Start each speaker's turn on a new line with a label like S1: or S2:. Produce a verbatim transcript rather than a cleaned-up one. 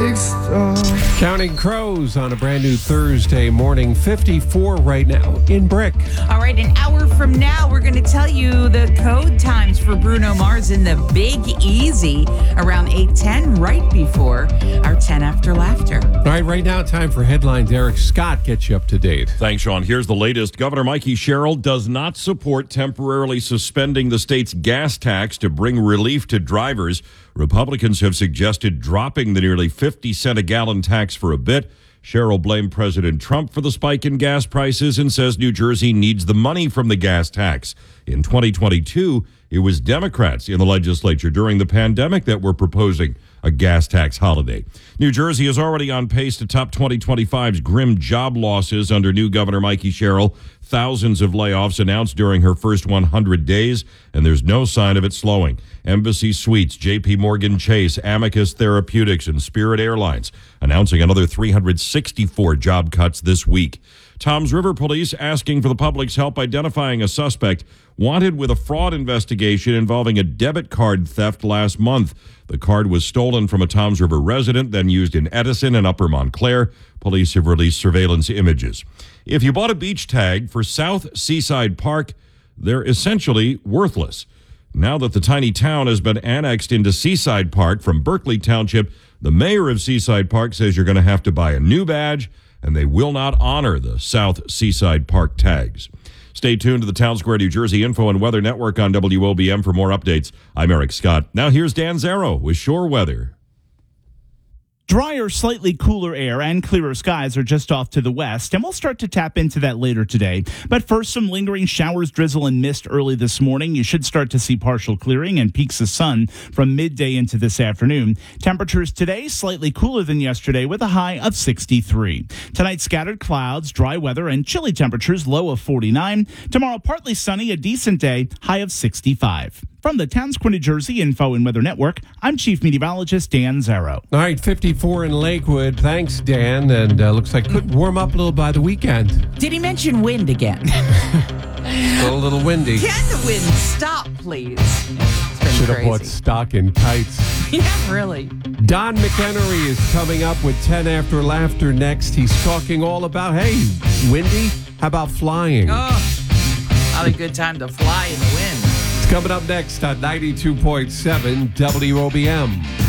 S1: big star.
S2: Counting crows on a brand new Thursday morning. fifty-four right now in Brick.
S3: All right, an hour from now, we're going to tell you the code times for Bruno Mars in the Big Easy around eight ten, right before our ten After Laughter.
S2: All right, right now, time for headlines. Eric Scott gets you up to date.
S4: Thanks, Sean. Here's the latest. Governor Mikey Sherrill does not support temporarily suspending the state's gas tax to bring relief to drivers. Republicans have suggested dropping the nearly fifty cent a gallon tax for a bit. Sherrill blamed President Trump for the spike in gas prices and says New Jersey needs the money from the gas tax. In twenty twenty-two, it was Democrats in the legislature during the pandemic that were proposing a gas tax holiday. New Jersey is already on pace to top twenty twenty-five's grim job losses under new Governor Mikey Sherrill. Thousands of layoffs announced during her first one hundred days, and there's no sign of it slowing. Embassy Suites, J P. Morgan Chase, Amicus Therapeutics, and Spirit Airlines announcing another three hundred sixty-four job cuts this week. Toms River Police asking for the public's help identifying a suspect wanted with a fraud investigation involving a debit card theft last month. The card was stolen from a Toms River resident, then used in Edison and Upper Montclair. Police have released surveillance images. If you bought a beach tag for South Seaside Park, they're essentially worthless. Now that the tiny town has been annexed into Seaside Park from Berkeley Township, the mayor of Seaside Park says you're going to have to buy a new badge, and they will not honor the South Seaside Park tags. Stay tuned to the Town Square, New Jersey Info and Weather Network on W O B M for more updates. I'm Eric Scott. Now here's Dan Zarrow with Shore Weather.
S5: Drier, slightly cooler air and clearer skies are just off to the west, and we'll start to tap into that later today. But first, some lingering showers, drizzle, and mist early this morning. You should start to see partial clearing and peaks of sun from midday into this afternoon. Temperatures today slightly cooler than yesterday with a high of sixty-three. Tonight, scattered clouds, dry weather, and chilly temperatures, low of forty-nine. Tomorrow, partly sunny, a decent day, high of sixty-five. From the Town Square, New Jersey Info and Weather Network, I'm Chief Meteorologist Dan Zarrow.
S2: All right, fifty-four in Lakewood. Thanks, Dan. And uh, looks like could warm up a little by the weekend.
S3: Did he mention wind again?
S2: Still a little windy.
S3: Can the wind stop, please?
S2: Should have bought stock in kites.
S3: Yeah, really.
S2: Don McHenry is coming up with ten After Laughter next. He's talking all about, hey, windy, how about flying?
S3: Oh, not a good time to fly in the wind.
S2: Coming up next on ninety-two point seven W O B M.